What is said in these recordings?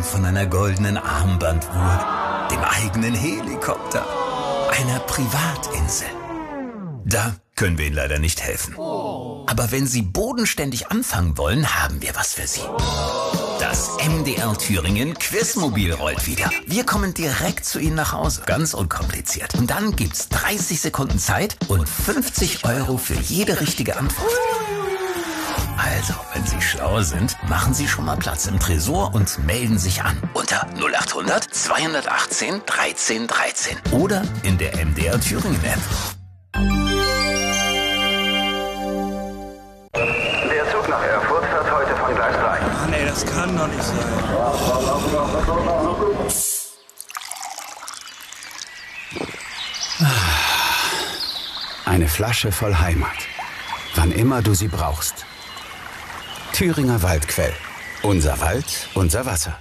von einer goldenen Armbanduhr, dem eigenen Helikopter, einer Privatinsel. Da können wir Ihnen leider nicht helfen. Aber wenn Sie bodenständig anfangen wollen, haben wir was für Sie. Das MDR Thüringen Quizmobil rollt wieder. Wir kommen direkt zu Ihnen nach Hause. Ganz unkompliziert. Und dann gibt's 30 Sekunden Zeit und 50 € für jede richtige Antwort. Also, wenn Sie schlau sind, machen Sie schon mal Platz im Tresor und melden sich an. Unter 0800 218 13 13. Oder in der MDR Thüringen App. Der Zug nach Erfurt fährt heute von Gleis 3. Ach nee, das kann doch nicht sein. Eine Flasche voll Heimat. Wann immer du sie brauchst. Thüringer Waldquell. Unser Wald, unser Wasser.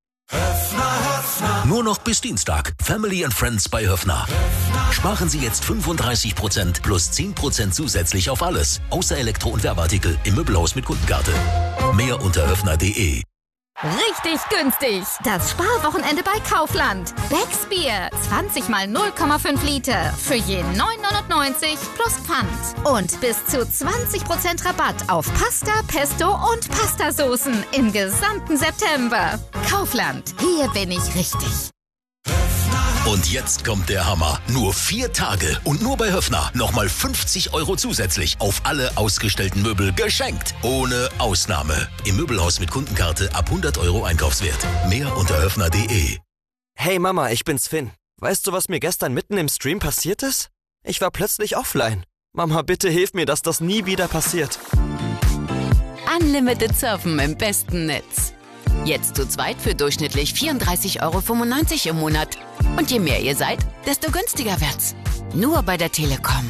Nur noch bis Dienstag. Family and Friends bei Höffner. Sparen Sie jetzt 35% plus 10% zusätzlich auf alles. Außer Elektro- und Werbeartikel im Möbelhaus mit Kundenkarte. Mehr unter höffner.de. Richtig günstig. Das Sparwochenende bei Kaufland. Becks Bier. 20 mal 0,5 Liter. Für je 9,99 plus Pfand. Und bis zu 20% Rabatt auf Pasta, Pesto und Pastasoßen im gesamten September. Kaufland. Hier bin ich richtig. Und jetzt kommt der Hammer. Nur 4 Tage und nur bei Höffner. Nochmal 50 € zusätzlich auf alle ausgestellten Möbel geschenkt. Ohne Ausnahme. Im Möbelhaus mit Kundenkarte ab 100 € Einkaufswert. Mehr unter höffner.de. Hey Mama, ich bin's Finn. Weißt du, was mir gestern mitten im Stream passiert ist? Ich war plötzlich offline. Mama, bitte hilf mir, dass das nie wieder passiert. Unlimited Surfen im besten Netz. Jetzt zu zweit für durchschnittlich 34,95 € im Monat. Und je mehr ihr seid, desto günstiger wird's. Nur bei der Telekom.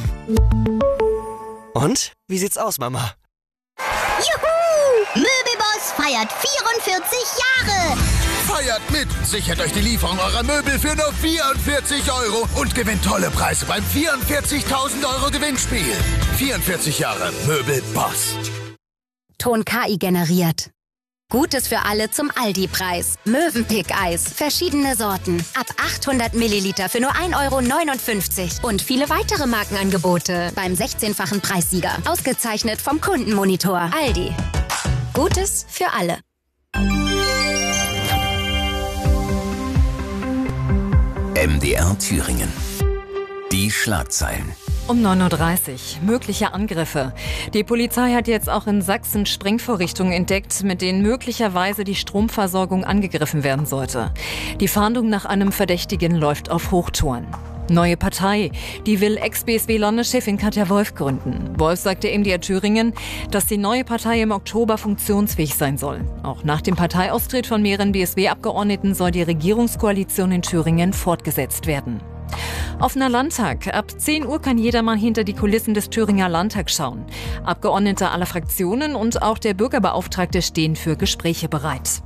Und? Wie sieht's aus, Mama? Juhu! Möbelboss feiert 44 Jahre! Feiert mit! Sichert euch die Lieferung eurer Möbel für nur 44 € und gewinnt tolle Preise beim 44.000 € Gewinnspiel. 44 Jahre Möbelboss. Ton KI generiert. Gutes für alle zum Aldi-Preis. Mövenpick-Eis. Verschiedene Sorten. Ab 800 Milliliter für nur 1,59 € Und viele weitere Markenangebote beim 16-fachen Preissieger. Ausgezeichnet vom Kundenmonitor. Aldi. Gutes für alle. MDR Thüringen. Die Schlagzeilen. Um 9:30 Uhr. Mögliche Angriffe. Die Polizei hat jetzt auch in Sachsen Sprengvorrichtungen entdeckt, mit denen möglicherweise die Stromversorgung angegriffen werden sollte. Die Fahndung nach einem Verdächtigen läuft auf Hochtouren. Neue Partei. Die will Ex-BSW-Landeschefin Katja Wolf gründen. Wolf sagte MDR Thüringen, dass die neue Partei im Oktober funktionsfähig sein soll. Auch nach dem Parteiaustritt von mehreren BSW-Abgeordneten soll die Regierungskoalition in Thüringen fortgesetzt werden. Offener Landtag. Ab 10 Uhr kann jedermann hinter die Kulissen des Thüringer Landtags schauen. Abgeordnete aller Fraktionen und auch der Bürgerbeauftragte stehen für Gespräche bereit.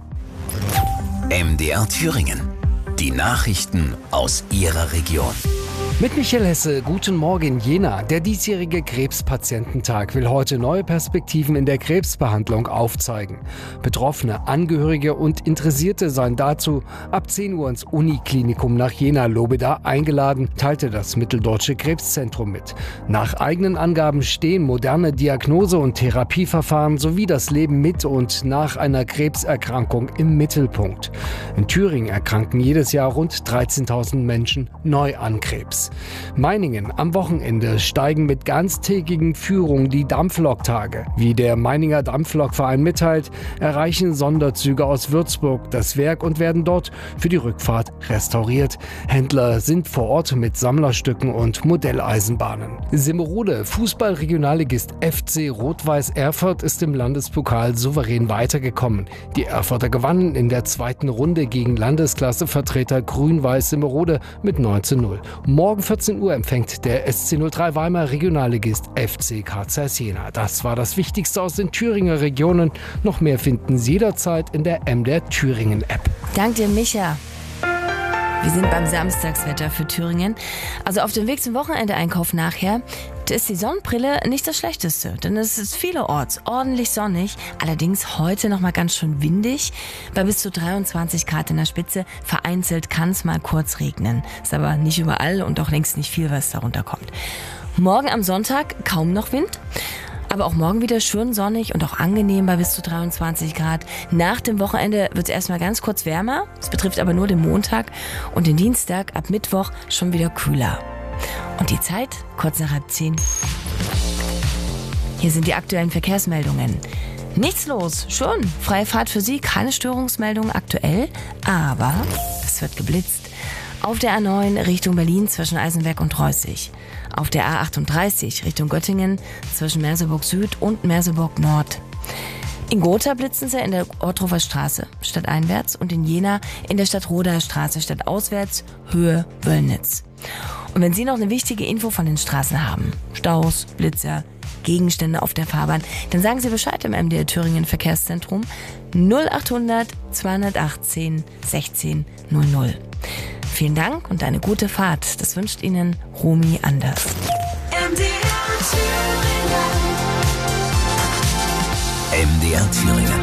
MDR Thüringen. Die Nachrichten aus Ihrer Region. Mit Michael Hesse, guten Morgen Jena. Der diesjährige Krebspatiententag will heute neue Perspektiven in der Krebsbehandlung aufzeigen. Betroffene, Angehörige und Interessierte seien dazu ab 10 Uhr ins Uniklinikum nach Jena-Lobeda eingeladen, teilte das Mitteldeutsche Krebszentrum mit. Nach eigenen Angaben stehen moderne Diagnose- und Therapieverfahren sowie das Leben mit und nach einer Krebserkrankung im Mittelpunkt. In Thüringen erkranken jedes Jahr rund 13.000 Menschen neu an Krebs. Meiningen. Am Wochenende steigen mit ganztägigen Führungen die Dampfloktage. Wie der Meininger Dampflokverein mitteilt, erreichen Sonderzüge aus Würzburg das Werk und werden dort für die Rückfahrt restauriert. Händler sind vor Ort mit Sammlerstücken und Modelleisenbahnen. Simmerode. Fußball-Regionalligist FC Rot-Weiß Erfurt ist im Landespokal souverän weitergekommen. Die Erfurter gewannen in der zweiten Runde gegen Landesklassevertreter Grün-Weiß Simmerode mit 9:0. Morgen 14 Uhr empfängt der SC03 Weimar Regionalligist FC Karl Zeiss Jena. Das war das Wichtigste aus den Thüringer Regionen. Noch mehr finden Sie jederzeit in der MDR Thüringen App. Dank dir, Micha. Wir sind beim Samstagswetter für Thüringen. Also auf dem Weg zum Wochenende-Einkauf nachher. Heute ist die Sonnenbrille nicht das Schlechteste, denn es ist vielerorts ordentlich sonnig, allerdings heute noch mal ganz schön windig. Bei bis zu 23 Grad in der Spitze, vereinzelt kann es mal kurz regnen. Ist aber nicht überall und auch längst nicht viel, was darunter kommt. Morgen am Sonntag kaum noch Wind. Aber auch morgen wieder schön sonnig und auch angenehm bei bis zu 23 Grad. Nach dem Wochenende wird es erstmal ganz kurz wärmer. Das betrifft aber nur den Montag und den Dienstag ab Mittwoch schon wieder kühler. Und die Zeit kurz nach 9:30. Hier sind die aktuellen Verkehrsmeldungen. Nichts los, schön. Freie Fahrt für Sie, keine Störungsmeldungen aktuell, aber es wird geblitzt. Auf der A9 Richtung Berlin zwischen Eisenberg und Reußig. Auf der A38 Richtung Göttingen zwischen Merseburg Süd und Merseburg Nord. In Gotha blitzen sie in der Ortrhofer Straße stadteinwärts und in Jena in der Stadtroder Straße stadtauswärts Höhe Wöllnitz. Und wenn Sie noch eine wichtige Info von den Straßen haben, Staus, Blitzer, Gegenstände auf der Fahrbahn, dann sagen Sie Bescheid im MDR Thüringen Verkehrszentrum 0800 218 16 00. Vielen Dank und eine gute Fahrt. Das wünscht Ihnen Romy Anders. MDR Thüringen.